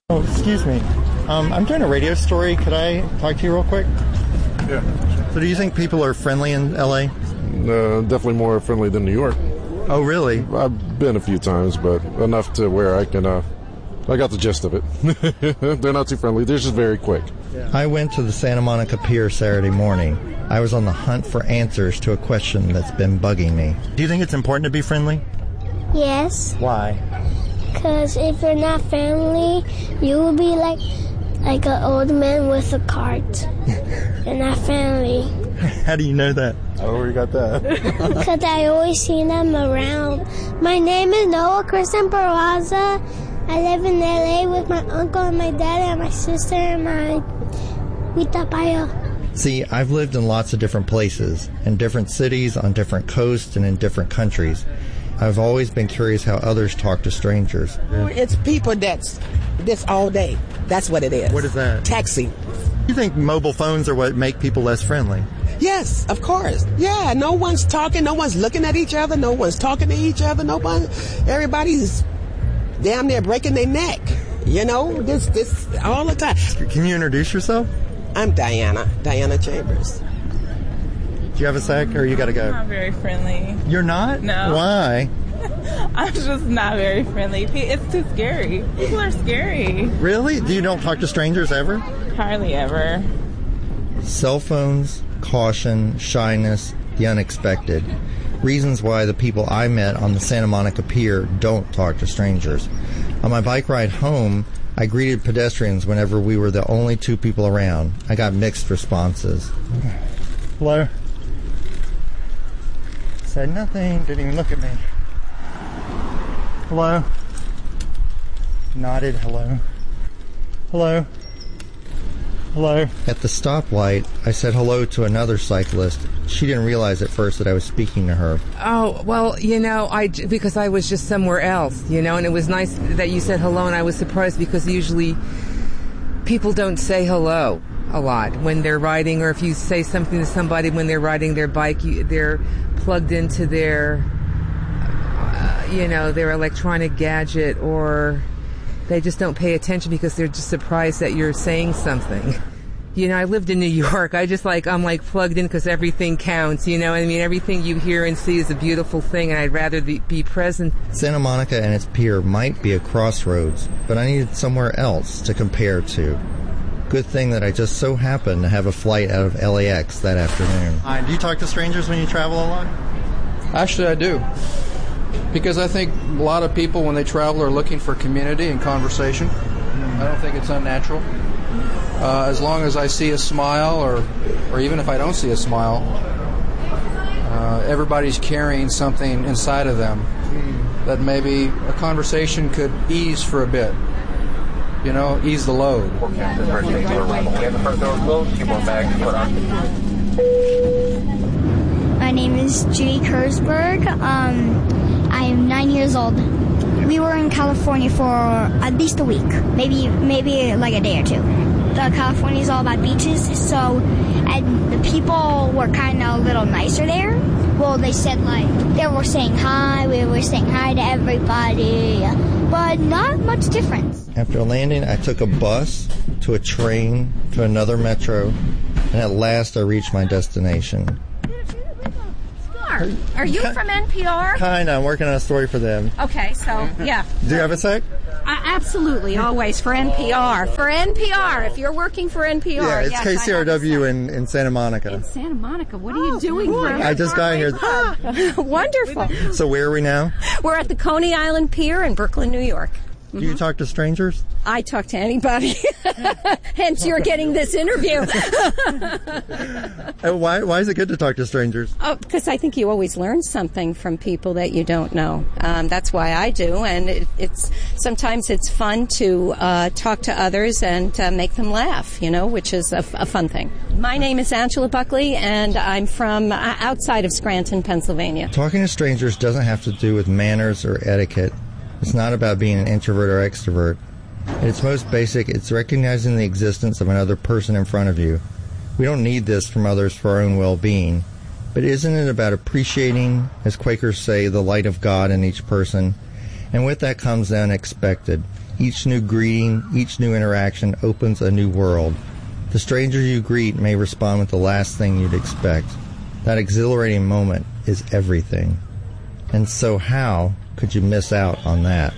Oh, excuse me. I'm doing a radio story. Could I talk to you real quick? Yeah. So do you think people are friendly in L.A.? Definitely more friendly than New York. Oh, really? I've been a few times, but enough to where I can, I got the gist of it. They're not too friendly. They're just very quick. I went to the Santa Monica Pier Saturday morning. I was on the hunt for answers to a question that's been bugging me. Do you think it's important to be friendly? Yes. Why? Because if you're not friendly, you will be like an old man with a cart. You're not friendly. How do you know that? Oh, you got that. Because I always see them around. My name is Noah Kristen Peraza. I live in LA with my uncle and my dad and my sister and my Huitapaya. See, I've lived in lots of different places, in different cities, on different coasts, and in different countries. I've always been curious how others talk to strangers. It's people that's all day. That's what it is. What is that? Texting. You think mobile phones are what make people less friendly? Yes, of course. Yeah, no one's talking. No one's looking at each other. No one's talking to each other. Everybody's damn near breaking their neck. You know, this all the time. Can you introduce yourself? I'm Diana Chambers. Do you have a sec, or you got to go? I'm not very friendly. You're not? No. Why? I'm just not very friendly. It's too scary. People are scary. Really? You don't talk to strangers ever? Hardly ever. Cell phones, caution, shyness, the unexpected. Reasons why the people I met on the Santa Monica Pier don't talk to strangers. On my bike ride home, I greeted pedestrians whenever we were the only two people around. I got mixed responses. Hello? Said nothing, didn't even look at me. Hello? Nodded hello. Hello? Hello? At the stoplight, I said hello to another cyclist. She didn't realize at first that I was speaking to her. Oh, well, because I was just somewhere else, and it was nice that you said hello, and I was surprised because usually people don't say hello a lot when they're riding, or if you say something to somebody when they're riding their bike, they're plugged into their, their electronic gadget, or they just don't pay attention because they're just surprised that you're saying something. I lived in New York. I'm plugged in because everything counts, everything you hear and see is a beautiful thing, and I'd rather be present. Santa Monica and its pier might be a crossroads, but I needed somewhere else to compare to. Good thing that I just so happened to have a flight out of LAX that afternoon. Do you talk to strangers when you travel a lot? Actually, I do. Because I think a lot of people, when they travel, are looking for community and conversation. I don't think it's unnatural. As long as I see a smile, or even if I don't see a smile, everybody's carrying something inside of them that maybe a conversation could ease for a bit. Ease the load. My name is Judy Kurzberg. I am 9 years old. We were in California for at least a week, maybe like a day or two. California is all about beaches, and the people were kind of a little nicer there. Well, they said they were saying hi, we were saying hi to everybody, but not much difference. After landing, I took a bus to a train to another metro, and at last I reached my destination. Are you from NPR? Kinda. I'm working on a story for them. Okay, so, yeah. Do you have a sec? Absolutely, always, for NPR. For NPR, if you're working for NPR. Yeah, it's yes, KCRW in Santa Monica. In Santa Monica? What are you doing? I just got here. Wonderful. So where are we now? We're at the Coney Island Pier in Brooklyn, New York. Do you talk to strangers? I talk to anybody. Hence, you're getting this interview. Why is it good to talk to strangers? Because I think you always learn something from people that you don't know. That's why I do, and sometimes it's fun to talk to others and make them laugh, which is a fun thing. My name is Angela Buckley, and I'm from outside of Scranton, Pennsylvania. Talking to strangers doesn't have to do with manners or etiquette. It's not about being an introvert or extrovert. At its most basic, it's recognizing the existence of another person in front of you. We don't need this from others for our own well-being. But isn't it about appreciating, as Quakers say, the light of God in each person? And with that comes the unexpected. Each new greeting, each new interaction opens a new world. The stranger you greet may respond with the last thing you'd expect. That exhilarating moment is everything. And so how could you miss out on that?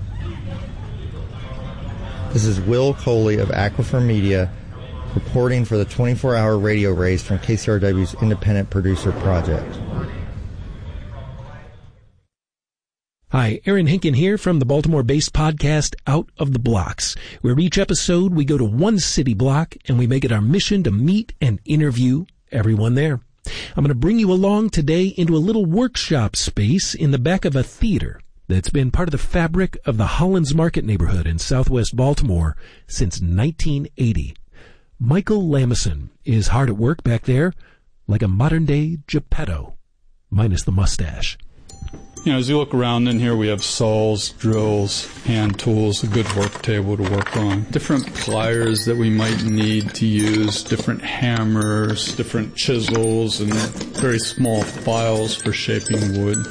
This is Will Coley of Aquifer Media reporting for the 24-hour radio race from KCRW's Independent Producer Project. Hi, Aaron Hinken here from the Baltimore-based podcast Out of the Blocks, where each episode we go to one city block and we make it our mission to meet and interview everyone there. I'm going to bring you along today into a little workshop space in the back of a theater that's been part of the fabric of the Hollins Market neighborhood in southwest Baltimore since 1980. Michael Lamison is hard at work back there, like a modern-day Geppetto, minus the mustache. You know, as you look around in here, we have saws, drills, hand tools, a good work table to work on, different pliers that we might need to use, different hammers, different chisels, and very small files for shaping wood.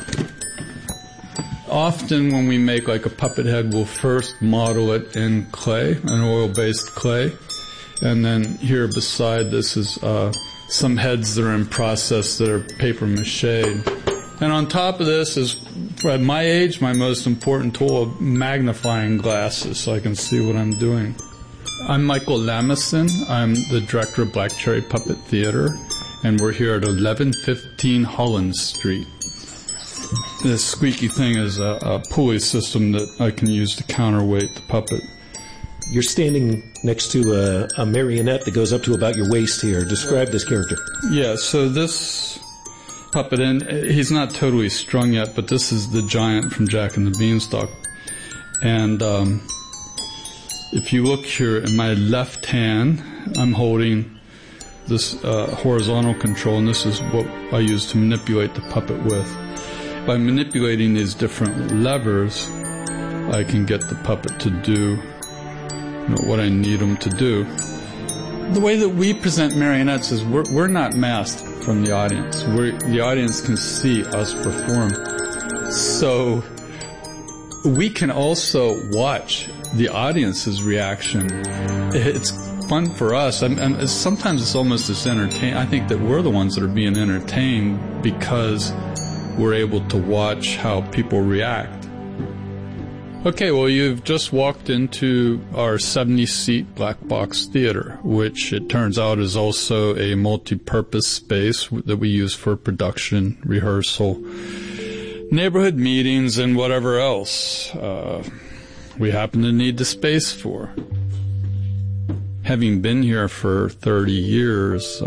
Often when we make like a puppet head, we'll first model it in clay, an oil-based clay. And then here beside this is some heads that are in process that are paper mache. And on top of this is, at my age, my most important tool, magnifying glasses so I can see what I'm doing. I'm Michael Lamison. I'm the director of Black Cherry Puppet Theater, and we're here at 1115 Hollins Street. This squeaky thing is a pulley system that I can use to counterweight the puppet. You're standing next to a marionette that goes up to about your waist here. Describe this character. Yeah, so this puppet, and he's not totally strung yet, but this is the giant from Jack and the Beanstalk. And if you look here in my left hand, I'm holding this horizontal control, and this is what I use to manipulate the puppet with. By manipulating these different levers, I can get the puppet to do what I need them to do. The way that we present marionettes is we're not masked from the audience. The audience can see us perform. So we can also watch the audience's reaction. It's fun for us. And sometimes it's almost as entertaining. I think that we're the ones that are being entertained because we're able to watch how people react. Okay, well, you've just walked into our 70-seat black box theater, which it turns out is also a multi-purpose space that we use for production, rehearsal, neighborhood meetings, and whatever else we happen to need the space for. Having been here for 30 years,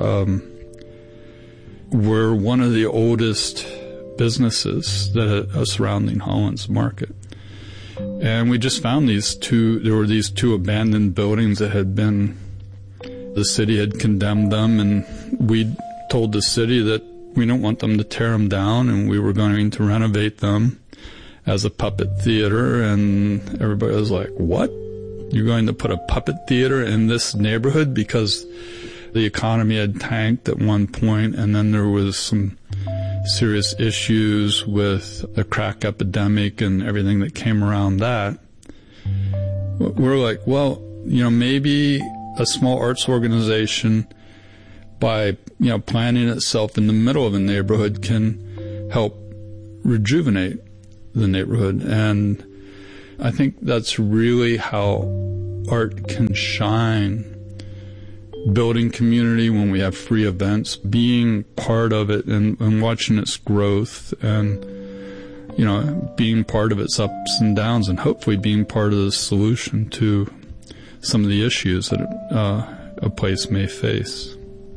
we're one of the oldest businesses that are surrounding Hollins Market. And we just found there were these two abandoned buildings that the city had condemned them, and we told the city that we don't want them to tear them down, and we were going to renovate them as a puppet theater. And everybody was like, what? You're going to put a puppet theater in this neighborhood? Because the economy had tanked at one point, and then there was some serious issues with the crack epidemic and everything that came around that. We're like, well, maybe a small arts organization, by, planting itself in the middle of a neighborhood, can help rejuvenate the neighborhood. And I think that's really how art can shine. Building community when we have free events, being part of it and watching its growth, and being part of its ups and downs, and hopefully being part of the solution to some of the issues that a place may face.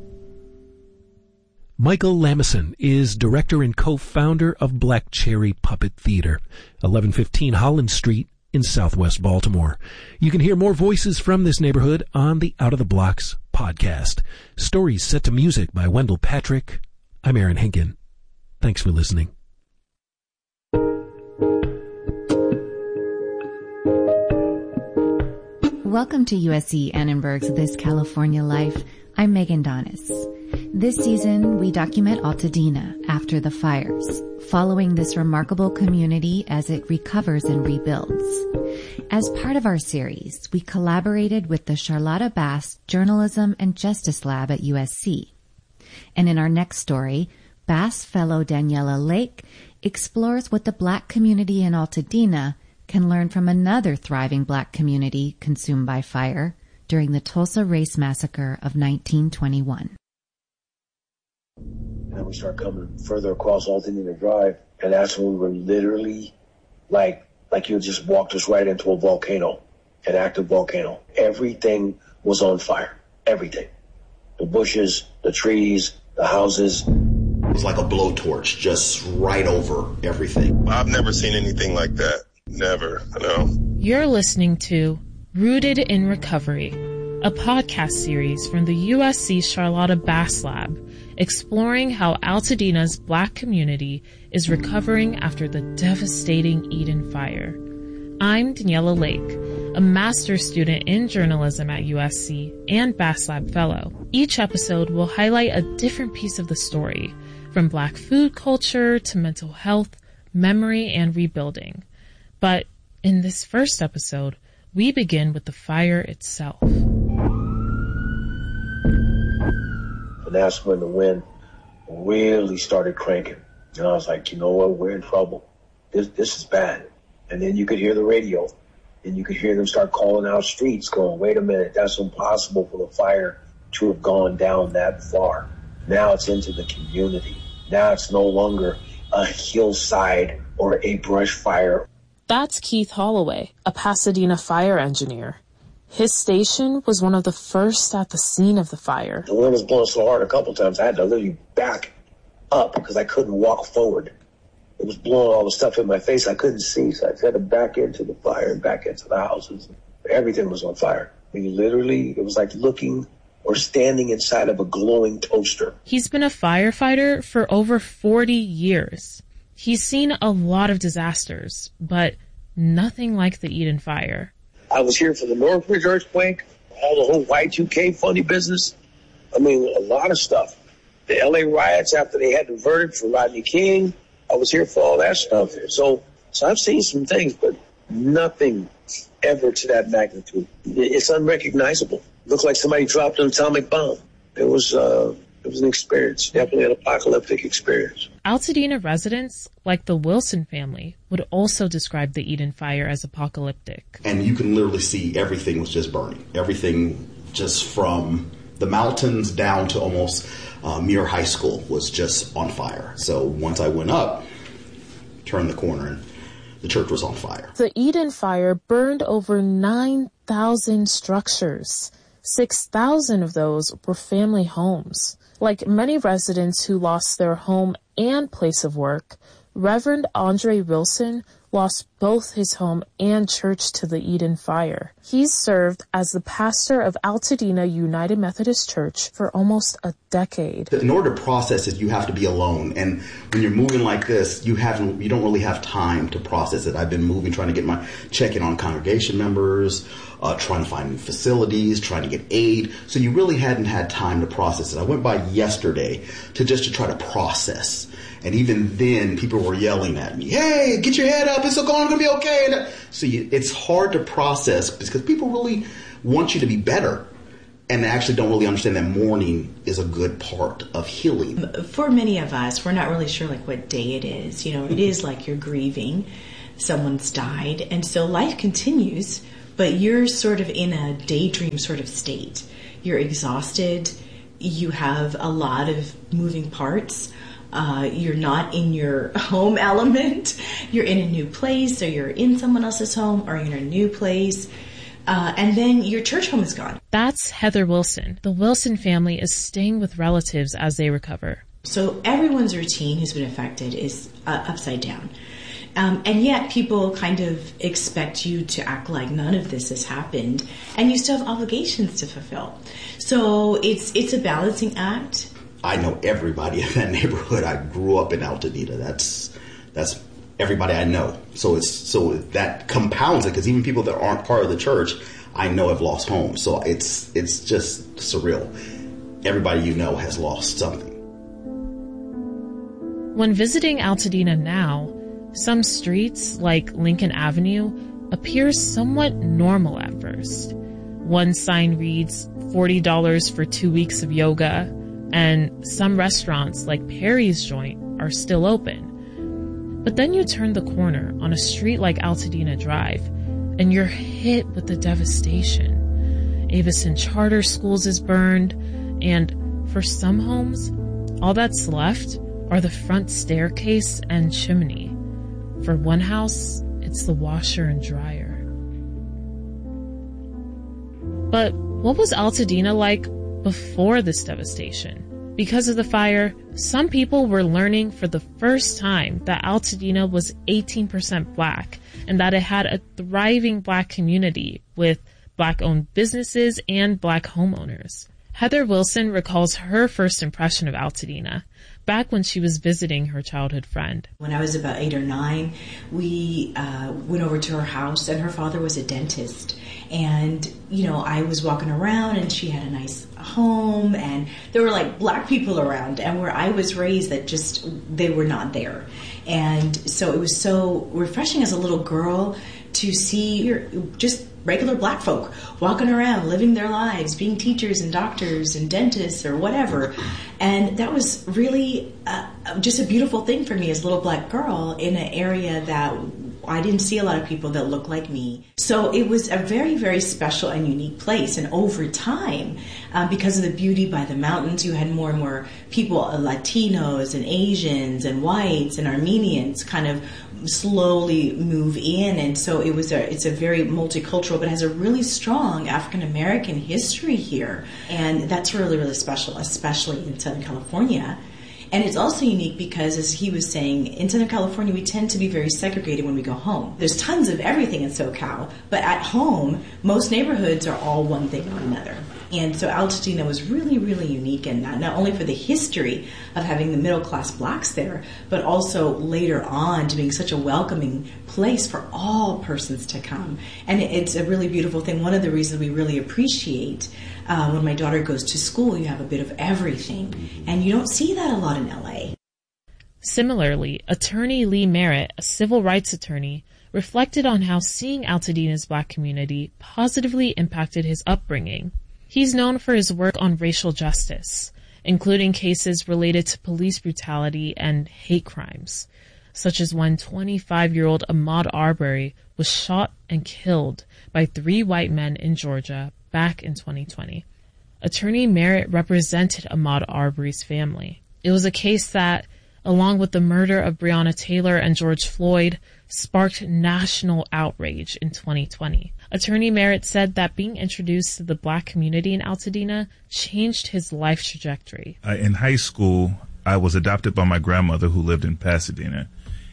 Michael Lamison is director and co-founder of Black Cherry Puppet Theater, 1115 Hollins Street in southwest Baltimore. You can hear more voices from this neighborhood on the Out of the Blocks podcast. Stories set to music by Wendell Patrick. I'm Aaron Hinken. Thanks for listening. Welcome to USC Annenberg's This California Life. I'm Megan Donis. This season, we document Altadena after the fires, following this remarkable community as it recovers and rebuilds. As part of our series, we collaborated with the Charlotta Bass Journalism and Justice Lab at USC. And in our next story, Bass fellow Daniela Lake explores what the Black community in Altadena can learn from another thriving Black community consumed by fire during the Tulsa Race Massacre of 1921. And then we start coming further across Altadena Drive, and that's when we were literally like you just walked us right into a volcano, an active volcano. Everything was on fire. Everything. The bushes, the trees, the houses. It was like a blowtorch, just right over everything. I've never seen anything like that. Never, no. You're listening to Rooted in Recovery, a podcast series from the USC Charlotta Bass Lab, exploring how Altadena's Black community is recovering after the devastating Eden Fire. I'm Daniela Lake, a master's student in journalism at USC and Bass Lab fellow. Each episode will highlight a different piece of the story, from Black food culture to mental health, memory, and rebuilding. But in this first episode, we begin with the fire itself. And that's when the wind really started cranking. And I was like, you know what, we're in trouble. This is bad. And then you could hear the radio, and you could hear them start calling out streets going, wait a minute, that's impossible for the fire to have gone down that far. Now it's into the community. Now it's no longer a hillside or a brush fire. That's Keith Holloway, a Pasadena fire engineer. His station was one of the first at the scene of the fire. The wind was blowing so hard a couple times, I had to literally back up because I couldn't walk forward. It was blowing all the stuff in my face. I couldn't see, so I had to back into the fire and back into the houses. Everything was on fire. I mean, literally, it was like looking or standing inside of a glowing toaster. He's been a firefighter for over 40 years. He's seen a lot of disasters, but nothing like the Eden Fire. I was here for the Northridge earthquake, all the whole Y2K funny business. I mean, a lot of stuff. The LA riots after they had the verdict for Rodney King. I was here for all that stuff. So I've seen some things, but nothing ever to that magnitude. It's unrecognizable. It looked like somebody dropped an atomic bomb. It was an experience, definitely an apocalyptic experience. Altadena residents, like the Wilson family, would also describe the Eden Fire as apocalyptic. And you can literally see everything was just burning. Everything just from the mountains down to almost Muir High School was just on fire. So once I went up, turned the corner, and the church was on fire. The Eden Fire burned over 9,000 structures. 6,000 of those were family homes. Like many residents who lost their home and place of work, Reverend Andre Wilson lost both his home and church to the Eden Fire. He's served as the pastor of Altadena United Methodist Church for almost a decade. In order to process it, you have to be alone. And when you're moving like this, you don't really have time to process it. I've been moving, trying to get my check-in on congregation members, trying to find facilities, trying to get aid. So you really hadn't had time to process it. I went by yesterday to try to process. And even then, people were yelling at me, hey, get your head up, it's going to be okay. So it's hard to process because people really want you to be better. And they actually don't really understand that mourning is a good part of healing. For many of us, we're not really sure what day it is. You know, it is like you're grieving. Someone's died. And so life continues, but you're sort of in a daydream sort of state. You're exhausted. You have a lot of moving parts. You're not in your home element. You're in a new place, or you're in someone else's home, or you're in a new place. And then your church home is gone. That's Heather Wilson. The Wilson family is staying with relatives as they recover. So everyone's routine who's been affected is upside down. And yet people kind of expect you to act like none of this has happened, and you still have obligations to fulfill. So it's a balancing act. I know everybody in that neighborhood. I grew up in Altadena. That's everybody I know. So that compounds it, because even people that aren't part of the church, I know have lost homes. So it's just surreal. everybody you know has lost something. When visiting Altadena now, some streets, like Lincoln Avenue, appear somewhat normal at first. One sign reads $40 for 2 weeks of yoga, and some restaurants, like Perry's Joint, are still open. But then you turn the corner on a street like Altadena Drive, and you're hit with the devastation. Avison Charter Schools is burned, and for some homes, all that's left are the front staircase and chimney. For one house, it's the washer and dryer. But what was Altadena like before this devastation? Because of the fire, some people were learning for the first time that Altadena was 18% Black and that it had a thriving Black community with Black-owned businesses and Black homeowners. Heather Wilson recalls her first impression of Altadena back when she was visiting her childhood friend. When I was about 8 or 9, we went over to her house, and her father was a dentist. And, you know, I was walking around, and she had a nice home, and there were like Black people around, and where I was raised, that just, they were not there. And so it was so refreshing as a little girl to see just regular Black folk walking around, living their lives, being teachers and doctors and dentists or whatever. And that was really just a beautiful thing for me as a little Black girl in an area that I didn't see a lot of people that looked like me. So it was a very, very special and unique place. And over time, because of the beauty by the mountains, you had more and more people, Latinos and Asians and whites and Armenians kind of slowly move in. And so it's a very multicultural, but has a really strong African American history here. And that's really, really special, especially in Southern California. And it's also unique because, as he was saying, in Southern California, we tend to be very segregated when we go home. There's tons of everything in SoCal, but at home, most neighborhoods are all one thing or another. And so Altadena was really, really unique in that, not only for the history of having the middle-class Blacks there, but also later on to being such a welcoming place for all persons to come. And it's a really beautiful thing. One of the reasons we really appreciate when my daughter goes to school, you have a bit of everything. And you don't see that a lot in LA. Similarly, attorney Lee Merritt, a civil rights attorney, reflected on how seeing Altadena's Black community positively impacted his upbringing. He's known for his work on racial justice, including cases related to police brutality and hate crimes, such as when 25-year-old Ahmaud Arbery was shot and killed by 3 white men in Georgia back in 2020. Attorney Merritt represented Ahmaud Arbery's family. It was a case that, along with the murder of Breonna Taylor and George Floyd, sparked national outrage in 2020. Attorney Merritt said that being introduced to the Black community in Altadena changed his life trajectory. In high school, I was adopted by my grandmother who lived in Pasadena.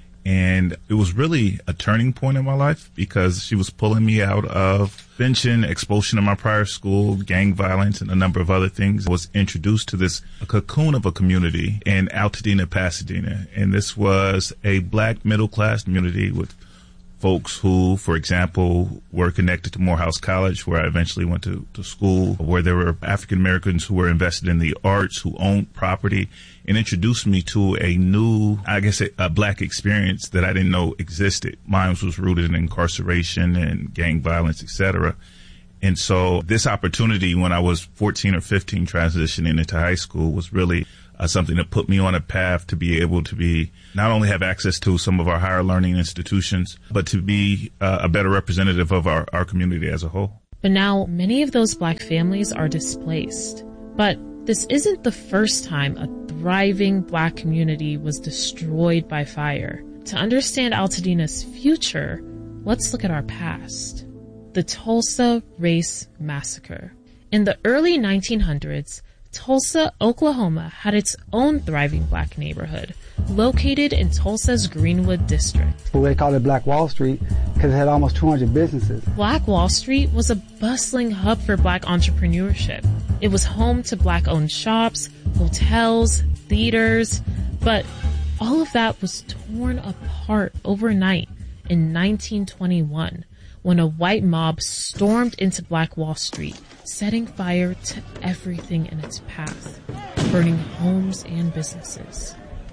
And it was really a turning point in my life because she was pulling me out of pension, expulsion in my prior school, gang violence, and a number of other things. I was introduced to this cocoon of a community in Altadena, Pasadena. And this was a Black middle-class community with folks who, for example, were connected to Morehouse College, where I eventually went to school, where there were African Americans who were invested in the arts, who owned property, and introduced me to a new, I guess, a Black experience that I didn't know existed. Mine was rooted in incarceration and gang violence, etc. And so this opportunity when I was 14 or 15 transitioning into high school was really something that put me on a path to be able to be not only have access to some of our higher learning institutions, but to be a better representative of our community as a whole. But now many of those Black families are displaced. But this isn't the first time a thriving Black community was destroyed by fire. To understand Altadena's future, let's look at our past. The Tulsa Race Massacre. In the early 1900s, Tulsa, Oklahoma had its own thriving Black neighborhood, located in Tulsa's Greenwood district. They called it Black Wall Street because it had almost 200 businesses. Black Wall Street was a bustling hub for Black entrepreneurship. It was home to Black-owned shops, hotels, theaters, but all of that was torn apart overnight in 1921 when a white mob stormed into Black Wall Street, setting fire to everything in its path, burning homes and businesses.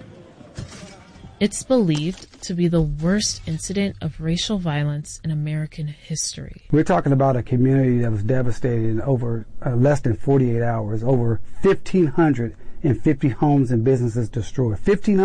It's believed to be the worst incident of racial violence in American history. We're talking about a community that was devastated in over less than 48 hours. Over 1,550 homes and businesses destroyed.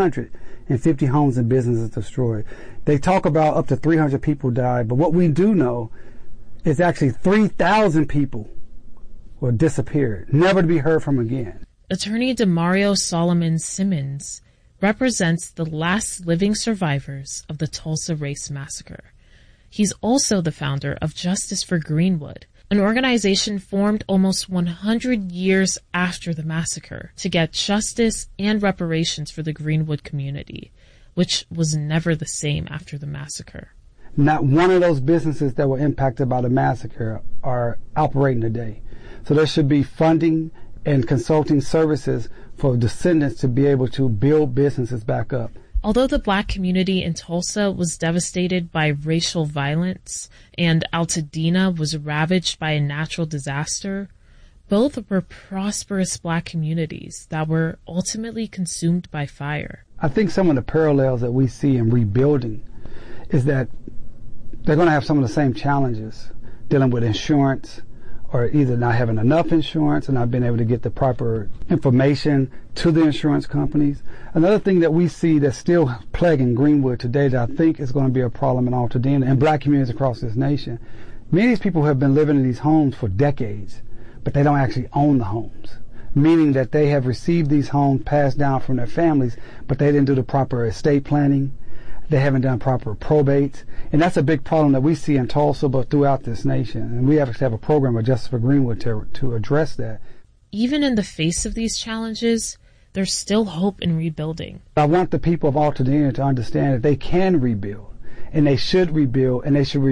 1,550 homes and businesses destroyed. They talk about up to 300 people died, but what we do know is actually 3,000 people were disappeared, never to be heard from again. Attorney Demario Solomon Simmons represents the last living survivors of the Tulsa Race Massacre. He's also the founder of Justice for Greenwood, an organization formed almost 100 years after the massacre to get justice and reparations for the Greenwood community, which was never the same after the massacre. Not one of those businesses that were impacted by the massacre are operating today. So there should be funding and consulting services for descendants to be able to build businesses back up. Although the Black community in Tulsa was devastated by racial violence and Altadena was ravaged by a natural disaster, both were prosperous Black communities that were ultimately consumed by fire. I think some of the parallels that we see in rebuilding is that they're going to have some of the same challenges dealing with insurance, or either not having enough insurance and not being able to get the proper information to the insurance companies. Another thing that we see that's still plaguing Greenwood today that I think is going to be a problem in Altadena and Black communities across this nation, many of these people have been living in these homes for decades, but they don't actually own the homes, meaning that they have received these homes passed down from their families, but they didn't do the proper estate planning. They haven't done proper probates. And that's a big problem that we see in Tulsa, but throughout this nation. And we have to have a program of Justice for Greenwood to address that. Even in the face of these challenges, there's still hope in rebuilding. I want the people of Altadena to understand that they can rebuild, and they should rebuild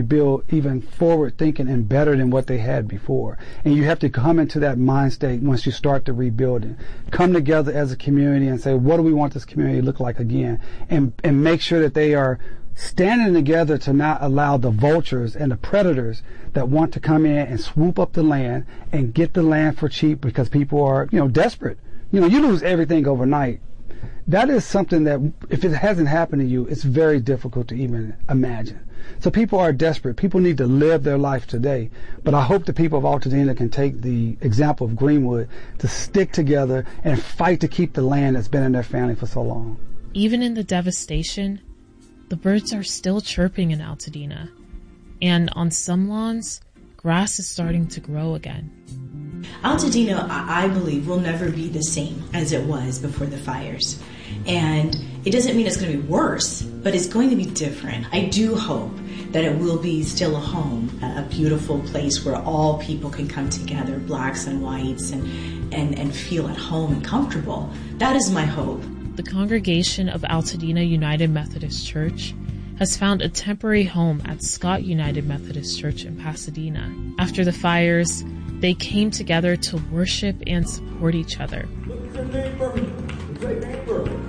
even forward thinking and better than what they had before. And you have to come into that mind state once you start the rebuilding. Come together as a community and say, what do we want this community to look like again? And make sure that they are standing together to not allow the vultures and the predators that want to come in and swoop up the land and get the land for cheap because people are, desperate. You lose everything overnight. That is something that, if it hasn't happened to you, it's very difficult to even imagine. So people are desperate. People need to live their life today. But I hope the people of Altadena can take the example of Greenwood to stick together and fight to keep the land that's been in their family for so long. Even in the devastation, the birds are still chirping in Altadena. And on some lawns, grass is starting to grow again. Altadena, I believe, will never be the same as it was before the fires. And it doesn't mean it's going to be worse, but it's going to be different. I do hope that it will be still a home, a beautiful place where all people can come together, blacks and whites, and feel at home and comfortable. That is my hope. The congregation of Altadena United Methodist Church has found a temporary home at Scott United Methodist Church in Pasadena. After the fires, they came together to worship and support each other. Look at your neighbor. Say, neighbor,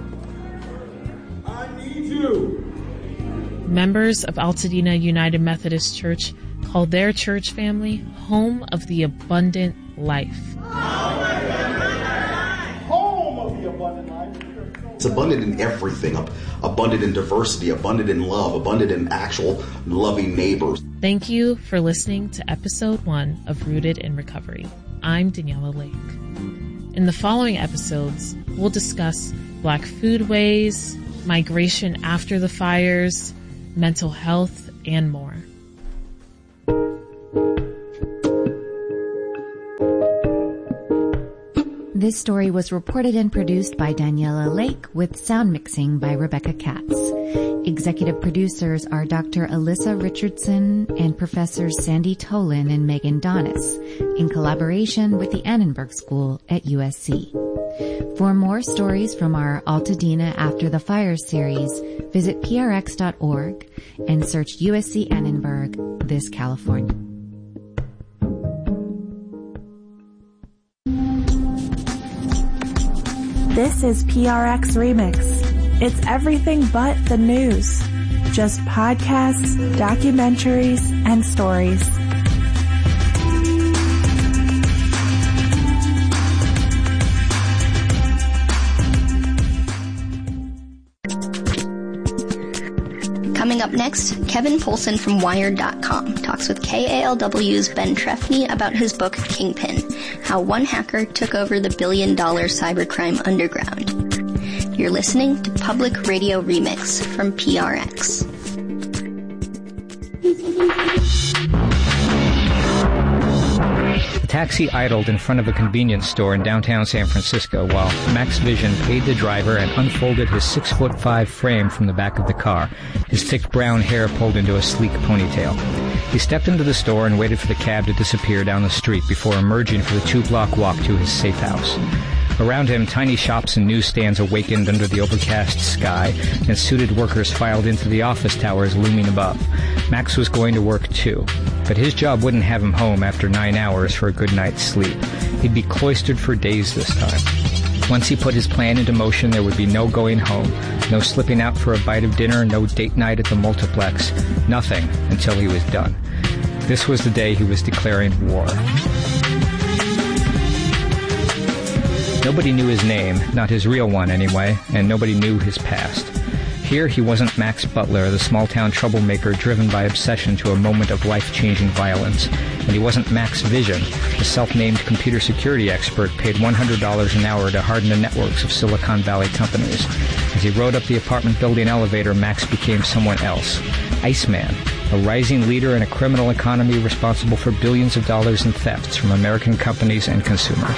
I need you. Members of Altadena United Methodist Church call their church family Home of the Abundant Life. Home of the abundant life. It's abundant in everything, abundant in diversity, abundant in love, abundant in actual loving neighbors. Thank you for listening to episode 1 of Rooted in Recovery. I'm Daniela Lake. In the following episodes, we'll discuss Black foodways, migration after the fires, mental health, and more. This story was reported and produced by Daniela Lake with sound mixing by Rebecca Katz. Executive producers are Dr. Alyssa Richardson and Professors Sandy Tolan and Megan Donis, in collaboration with the Annenberg School at USC. For more stories from our Altadena After the Fire series, visit prx.org and search USC Annenberg, this California. This is PRX Remix. It's everything but the news. Just podcasts, documentaries, and stories. Next, Kevin Poulsen from Wired.com talks with KALW's Ben Trefny about his book Kingpin, How One Hacker Took Over the Billion-Dollar Cybercrime Underground. You're listening to Public Radio Remix from PRX. The taxi idled in front of a convenience store in downtown San Francisco while Max Vision paid the driver and unfolded his 6'5" frame from the back of the car, his thick brown hair pulled into a sleek ponytail. He stepped into the store and waited for the cab to disappear down the street before emerging for the 2-block walk to his safe house. Around him, tiny shops and newsstands awakened under the overcast sky, and suited workers filed into the office towers looming above. Max was going to work too, but his job wouldn't have him home after 9 hours for a good night's sleep. He'd be cloistered for days this time. Once he put his plan into motion, there would be no going home, no slipping out for a bite of dinner, no date night at the multiplex, nothing until he was done. This was the day he was declaring war. Nobody knew his name, not his real one anyway, and nobody knew his past. Here he wasn't Max Butler, the small-town troublemaker driven by obsession to a moment of life-changing violence. And he wasn't Max Vision, the self-named computer security expert paid $100 an hour to harden the networks of Silicon Valley companies. As he rode up the apartment building elevator, Max became someone else. Iceman, a rising leader in a criminal economy responsible for billions of dollars in thefts from American companies and consumers.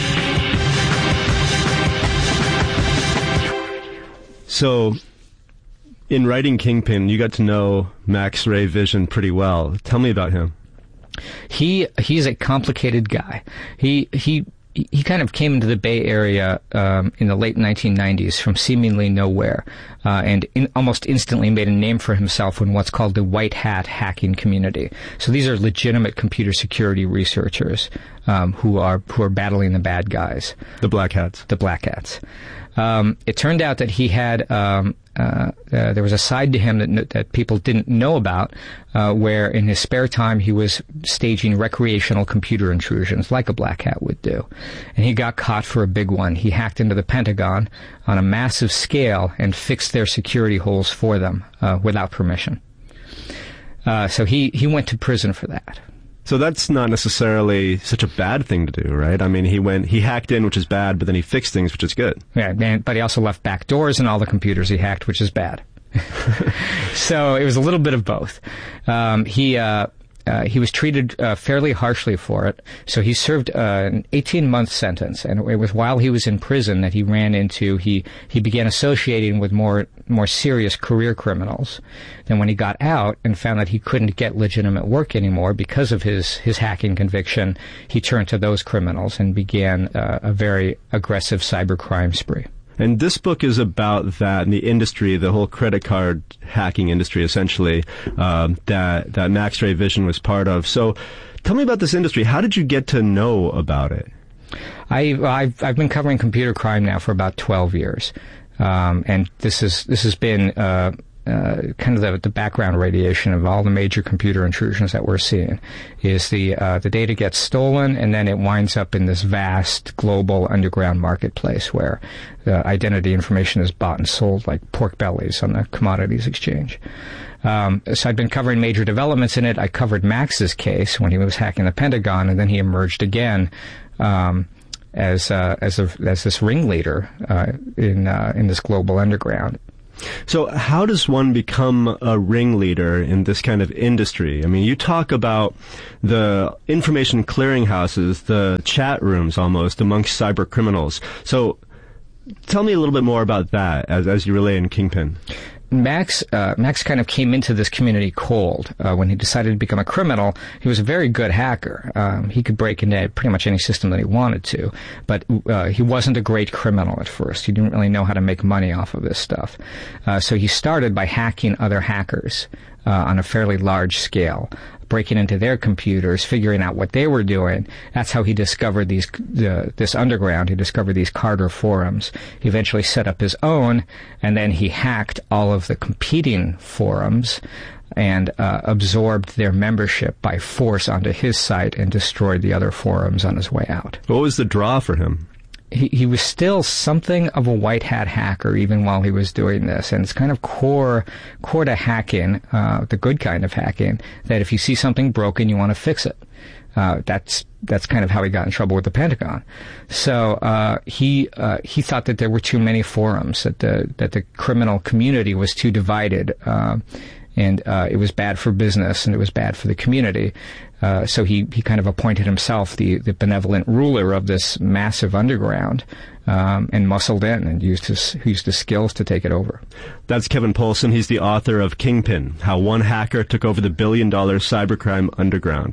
So, in writing Kingpin, you got to know Max Ray Vision pretty well. Tell me about him. He's a complicated guy. He kind of came into the Bay Area in the late 1990s from seemingly nowhere, and almost instantly made a name for himself in what's called the white hat hacking community. So these are legitimate computer security researchers who are battling the bad guys. The black hats. The black hats. It turned out that he had there was a side to him that people didn't know about, where in his spare time he was staging recreational computer intrusions like a black hat would do. And he got caught for a big one. He hacked into the Pentagon on a massive scale and fixed their security holes for them without permission. So he went to prison for that. So that's not necessarily such a bad thing to do, right? I mean, he hacked in, which is bad, but then he fixed things, which is good. Yeah, but he also left back doors in all the computers he hacked, which is bad. So it was a little bit of both. He was treated fairly harshly for it. So he served an 18-month sentence, and it was while he was in prison that he began associating with more serious career criminals. Then when he got out and found that he couldn't get legitimate work anymore because of his hacking conviction, he turned to those criminals and began a very aggressive cybercrime spree. And this book is about that in the industry, the whole credit card hacking industry, essentially, that Max Ray Vision was part of. So tell me about this industry. How did you get to know about it? I've been covering computer crime now for about 12 years. And this has been kind of the background radiation of all the major computer intrusions that we're seeing. Is the data gets stolen and then it winds up in this vast global underground marketplace where the identity information is bought and sold like pork bellies on the commodities exchange. So I'd been covering major developments in it. I covered Max's case when he was hacking the Pentagon, and then he emerged again as this ringleader in this global underground. So how does one become a ringleader in this kind of industry? I mean, you talk about the information clearinghouses, the chat rooms almost amongst cyber criminals. So tell me a little bit more about that as you relay in Kingpin. Max kind of came into this community cold. When he decided to become a criminal, he was a very good hacker. He could break into pretty much any system that he wanted to, but he wasn't a great criminal at first. He didn't really know how to make money off of this stuff. So he started by hacking other hackers on a fairly large scale, breaking into their computers, figuring out what they were doing. That's how he discovered this underground. He discovered these Carter forums. He eventually set up his own, and then he hacked all of the competing forums and absorbed their membership by force onto his site and destroyed the other forums on his way out. What was the draw for him? he was still something of a white hat hacker even while he was doing this. And it's kind of core to hacking, the good kind of hacking, that if you see something broken, you want to fix it. That's kind of how he got in trouble with the Pentagon. So he thought that there were too many forums, that the criminal community was too divided, and it was bad for business and it was bad for the community. So he kind of appointed himself the benevolent ruler of this massive underground, and muscled in and used his skills to take it over. That's Kevin Poulsen. He's the author of Kingpin: How One Hacker Took Over the $1 Billion Cybercrime Underground.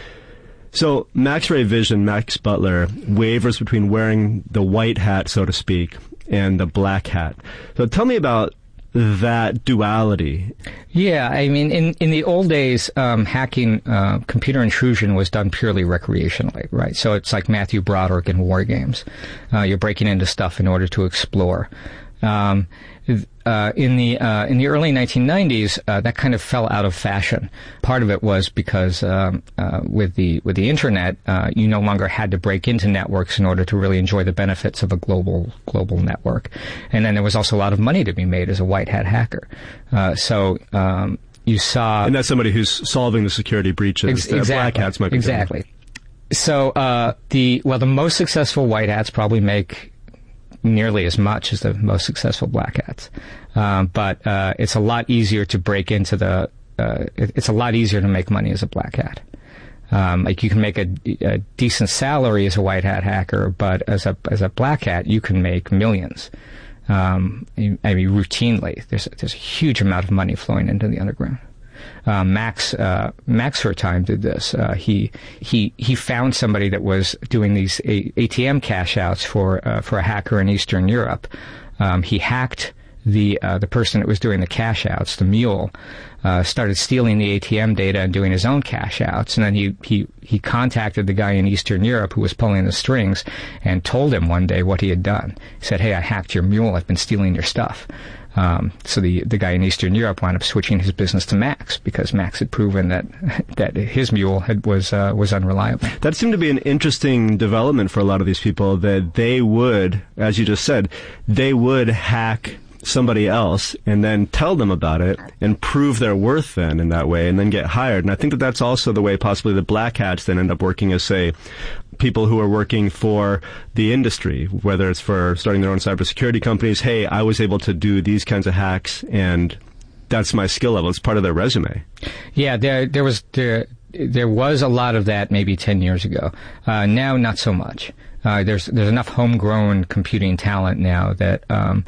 So Max Ray Vision, Max Butler, wavers between wearing the white hat, so to speak, and the black hat. So tell me about that duality. Yeah, I mean, in the old days, hacking, computer intrusion was done purely recreationally, right? So it's like Matthew Broderick in War Games. You're breaking into stuff in order to explore. In the early 1990s, that kind of fell out of fashion. Part of it was because with the internet, you no longer had to break into networks in order to really enjoy the benefits of a global network. And then there was also a lot of money to be made as a white hat hacker. So you saw, and that's somebody who's solving the security breaches. Exactly. Black hats might be exactly. So the most successful white hats probably make nearly as much as the most successful black hats. But it's a lot easier to break into it's a lot easier to make money as a black hat. Like you can make a decent salary as a white hat hacker, but as a black hat, you can make millions. I mean, routinely. There's a huge amount of money flowing into the underground. Max for a time did this. He found somebody that was doing these ATM cash outs for a hacker in Eastern Europe. He hacked the person that was doing the cash outs, the mule, started stealing the ATM data and doing his own cash outs. And then he contacted the guy in Eastern Europe who was pulling the strings and told him one day what he had done. He said, "Hey, I hacked your mule. I've been stealing your stuff." So the guy in Eastern Europe wound up switching his business to Max because Max had proven that his mule was unreliable. That seemed to be an interesting development for a lot of these people, that they would, as you just said, they would hack somebody else and then tell them about it and prove their worth then in that way and then get hired. And I think that that's also the way possibly the black hats then end up working as, say, people who are working for the industry, whether it's for starting their own cybersecurity companies. Hey, I was able to do these kinds of hacks and that's my skill level. It's part of their resume. Yeah, there was a lot of that maybe 10 years ago. Now, not so much. There's enough homegrown computing talent now that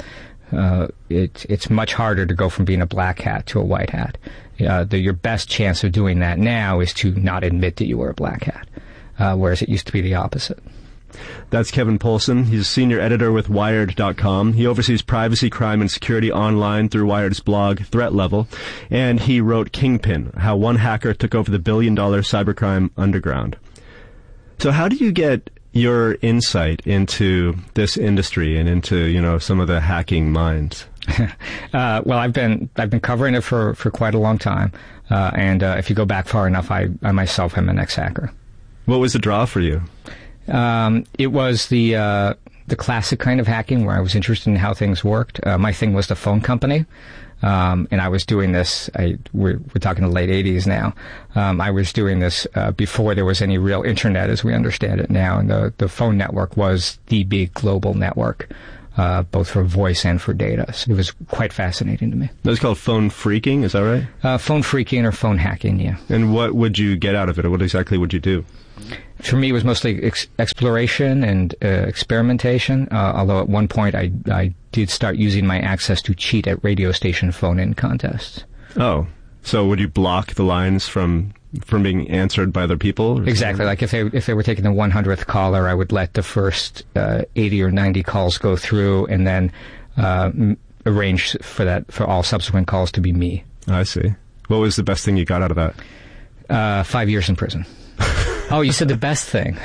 it's much harder to go from being a black hat to a white hat. Your best chance of doing that now is to not admit that you were a black hat, whereas it used to be the opposite. That's Kevin Poulsen. He's a senior editor with Wired.com. He oversees privacy, crime, and security online through Wired's blog, Threat Level. And he wrote Kingpin: How One Hacker Took Over the $1 Billion Cybercrime Underground. So how do you get your insight into this industry and into, some of the hacking minds? Well, I've been covering it for quite a long time. And if you go back far enough, I myself am an ex-hacker. What was the draw for you? It was the classic kind of hacking where I was interested in how things worked. My thing was the phone company. And I was doing this, we're talking the late 80s now. I was doing this before there was any real internet as we understand it now. And the phone network was the big global network, both for voice and for data. So it was quite fascinating to me. That's called phone phreaking, is that right? Phone phreaking or phone hacking, yeah. And what would you get out of it, or what exactly would you do? For me, it was mostly exploration and experimentation, although at one point I did start using my access to cheat at radio station phone-in contests. Oh, so would you block the lines from being answered by other people? Exactly. Like if they were taking the 100th caller, I would let the first 80 or 90 calls go through and then arrange for all subsequent calls to be me. I see. What was the best thing you got out of that? 5 years in prison. Oh, you said the best thing.